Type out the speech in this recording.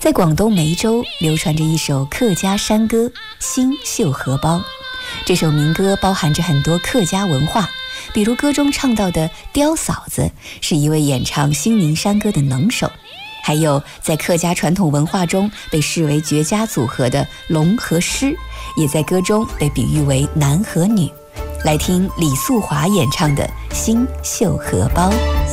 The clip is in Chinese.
在广东梅州流传着一首客家山歌《新绣荷包》。这首民歌包含着很多客家文化，比如歌中唱到的刁嫂子是一位演唱新宁山歌的能手，还有在客家传统文化中被视为绝佳组合的龙和狮，也在歌中被比喻为男和女。来听李素华演唱的《新绣荷包》。